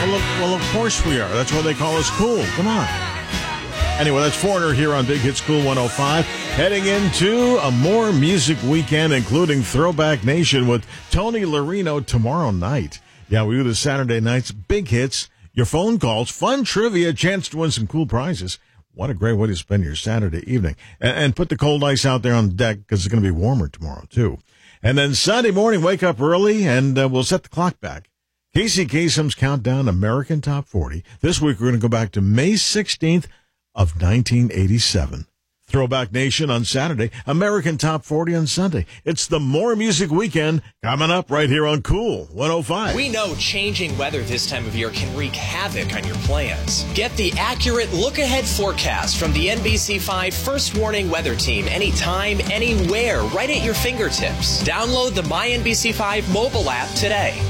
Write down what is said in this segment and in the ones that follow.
Well, of course we are. That's why they call us cool. Come on. Anyway, that's Foreigner here on Big Hits Cool 105. Heading into a more music weekend, including Throwback Nation with Tony Larino tomorrow night. Yeah, we do the Saturday nights, big hits, your phone calls, fun trivia, chance to win some cool prizes. What a great way to spend your Saturday evening. And put the cold ice out there on the deck because it's going to be warmer tomorrow, too. And then Sunday morning, wake up early, and we'll set the clock back. Casey Kasem's Countdown American Top 40. This week, we're going to go back to May 16th of 1987. Throwback Nation on Saturday, American Top 40 on Sunday. It's the More Music Weekend coming up right here on Cool 105. We know changing weather this time of year can wreak havoc on your plans. Get the accurate look-ahead forecast from the NBC5 First Warning Weather Team anytime, anywhere, right at your fingertips. Download the MyNBC5 mobile app today.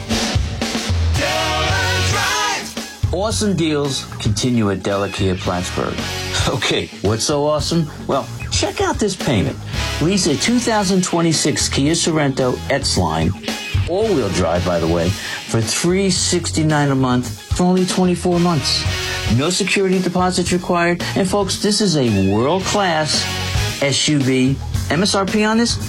Awesome deals continue at Della Kia Plattsburgh. Okay, what's so awesome? Well, check out this payment. Lease a 2026 Kia Sorento X-Line, all-wheel drive, by the way, for $369 a month for only 24 months. No security deposits required. And folks, this is a world-class SUV. MSRP on this,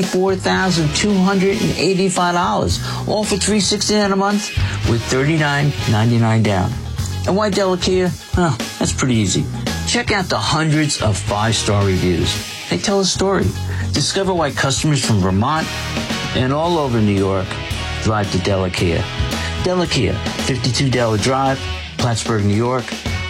$44,285, all for $369 a month with $39.99 down. And why Della Kia? Well, that's pretty easy. Check out the hundreds of 5-star reviews. They tell a story. Discover why customers from Vermont and all over New York drive to Della Kia. Della Kia, 52 Della Drive, Plattsburgh, New York,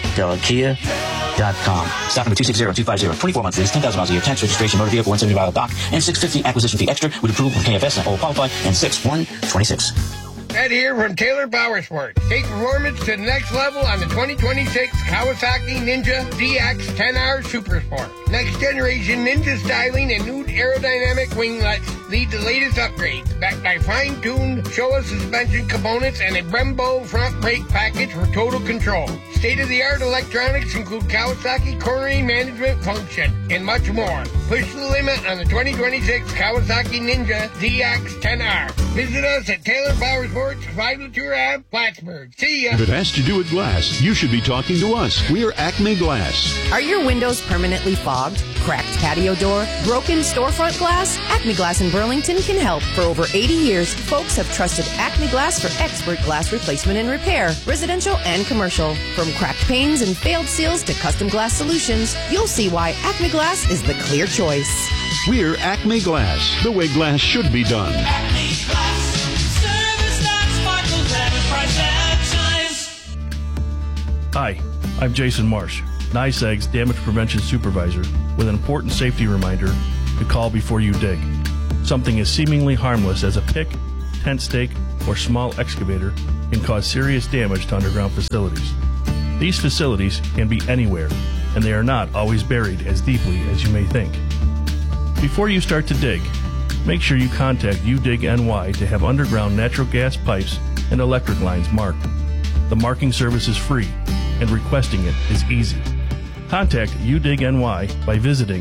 DellaKia.com. Stock number 260250. 24 months lease, 10,000 miles a year. Tax registration, motor vehicle, $175 dock, and $650 acquisition fee extra with approval from KFS and all qualified, and 6126. Ed here from Taylor Power Sports. Take performance to the next level on the 2026 Kawasaki Ninja DX 10R Super Sport. Next generation Ninja styling and new aerodynamic winglets lead to latest upgrades, backed by fine-tuned Showa suspension components and a Brembo front brake package for total control. State-of-the-art electronics include Kawasaki cornering management function and much more. Push the limit on the 2026 Kawasaki Ninja DX 10R. Visit us at Taylor Power Sports, 502 Ave, Plattsburgh. See ya. If it has to do with glass, you should be talking to us. We are Acme Glass. Are your windows permanently fogged? Cracked patio door? Broken storefront glass? Acme Glass in Burlington can help. For over 80 years, folks have trusted Acme Glass for expert glass replacement and repair, residential and commercial. From cracked panes and failed seals to custom glass solutions, you'll see why Acme Glass is the clear choice. We're Acme Glass, the way glass should be done. Acme Glass, service that sparkles at a price that shines. Hi, I'm Jason Marsh, NYSEG's Damage Prevention Supervisor, with an important safety reminder to call before you dig. Something as seemingly harmless as a pick, tent stake, or small excavator can cause serious damage to underground facilities. These facilities can be anywhere, and they are not always buried as deeply as you may think. Before you start to dig, make sure you contact UDIG NY to have underground natural gas pipes and electric lines marked. The marking service is free, and requesting it is easy. Contact UDIG NY by visiting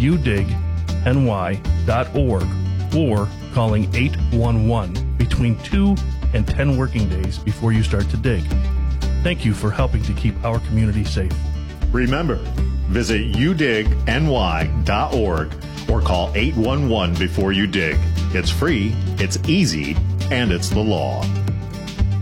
udigny.org or calling 811 between 2 and 10 working days before you start to dig. Thank you for helping to keep our community safe. Remember, visit udigny.org or call 811 before you dig. It's free, it's easy, and it's the law.